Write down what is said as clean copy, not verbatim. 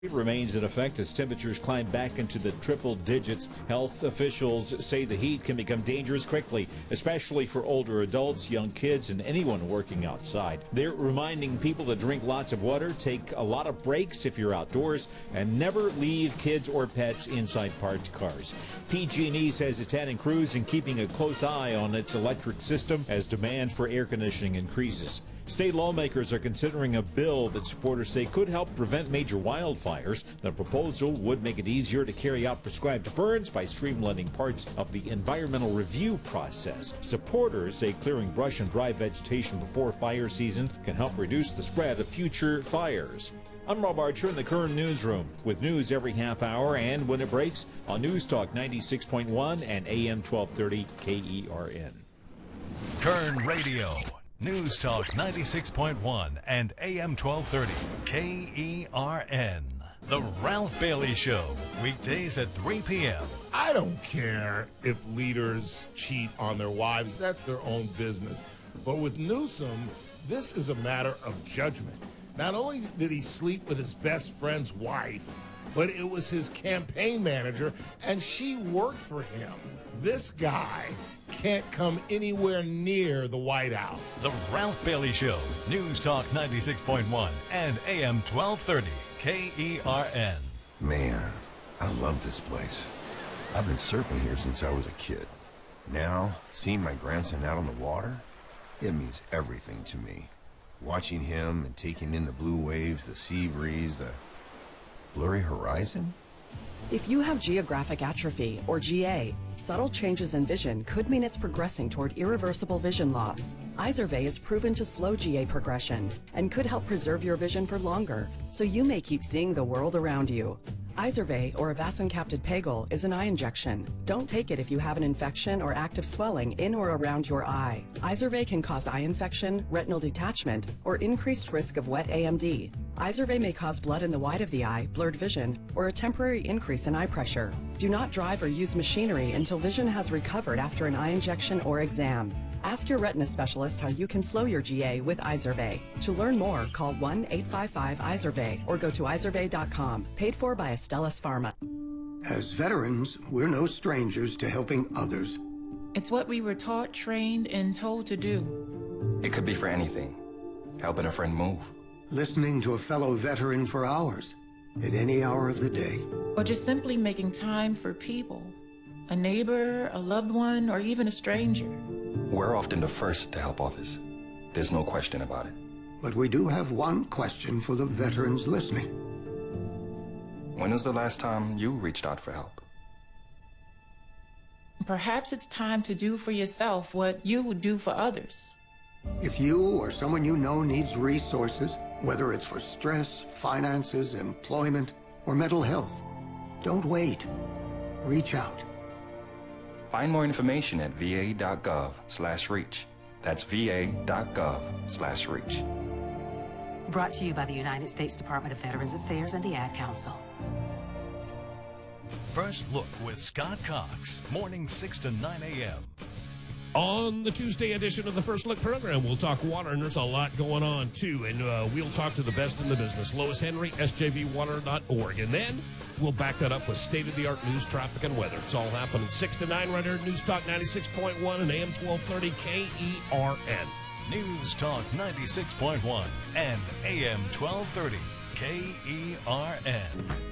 It remains in effect as temperatures climb back into the triple digits. Health officials say the heat can become dangerous quickly, especially for older adults, young kids, and anyone working outside. They're reminding people to drink lots of water, take a lot of breaks if you're outdoors, and never leave kids or pets inside parked cars. PG&E says it's adding crews and keeping a close eye on its electric system as demand for air conditioning increases. State lawmakers are considering a bill that supporters say could help prevent major wildfires. The proposal would make it easier to carry out prescribed burns by streamlining parts of the environmental review process. Supporters say clearing brush and dry vegetation before fire season can help reduce the spread of future fires. I'm Rob Archer in the Kern Newsroom with news every half hour and when it breaks on News Talk 96.1 and AM 1230 KERN. Kern Radio. News Talk 96.1 and AM 1230 KERN. The Ralph Bailey Show, weekdays at 3 p.m. I don't care if leaders cheat on their wives. That's their own business. But with Newsom, this is a matter of judgment. Not only did he sleep with his best friend's wife, but it was his campaign manager, and she worked for him. This guy can't come anywhere near the White House. The Ralph Bailey Show, News Talk 96.1 and AM 1230 KERN. Man, I love this place. I've been surfing here since I was a kid. Now, seeing my grandson out on the water, it means everything to me. Watching him and taking in the blue waves, the sea breeze, the blurry horizon. If you have geographic atrophy, or GA, subtle changes in vision could mean it's progressing toward irreversible vision loss. Izervay is proven to slow GA progression and could help preserve your vision for longer, so you may keep seeing the world around you. Izervay, or avacincaptad pegol, is an eye injection. Don't take it if you have an infection or active swelling in or around your eye. Izervay can cause eye infection, retinal detachment, or increased risk of wet AMD. Izervay may cause blood in the white of the eye, blurred vision, or a temporary increase in eye pressure. Do not drive or use machinery until vision has recovered after an eye injection or exam. Ask your retina specialist how you can slow your GA with Izervay. To learn more, call 1-855-IZERVAY or go to izervay.com. Paid for by Astellas Pharma. As veterans, we're no strangers to helping others. It's what we were taught, trained, and told to do. It could be for anything. Helping a friend move. Listening to a fellow veteran for hours, at any hour of the day. Or just simply making time for people. A neighbor, a loved one, or even a stranger. We're often the first to help others. There's no question about it. But we do have one question for the veterans listening. When was the last time you reached out for help? Perhaps it's time to do for yourself what you would do for others. If you or someone you know needs resources, whether it's for stress, finances, employment, or mental health, don't wait. Reach out. Find more information at va.gov/reach. That's va.gov/reach. Brought to you by the United States Department of Veterans Affairs and the Ad Council. First Look with Scott Cox, mornings 6 to 9 a.m. On the Tuesday edition of the First Look program, we'll talk water, and there's a lot going on, too. And we'll talk to the best in the business, Lois Henry, sjvwater.org. And then we'll back that up with state-of-the-art news, traffic, and weather. It's all happening 6 to 9 right here at News Talk 96.1 and AM 1230 KERN. News Talk 96.1 and AM 1230 KERN.